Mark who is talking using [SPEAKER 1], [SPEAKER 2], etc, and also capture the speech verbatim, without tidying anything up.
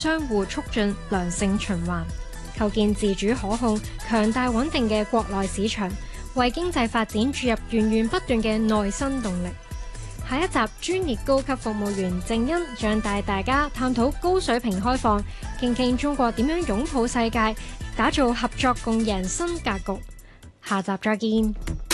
[SPEAKER 1] 相互促進良性循環，構建自主可控、強大穩定嘅國內市場，為經濟發展注入源源不斷嘅內生動力。下一集專業高級服務員靜欣將帶大家探討高水平開放，傾傾中國點樣擁抱世界，打造合作共贏新格局。下集再見。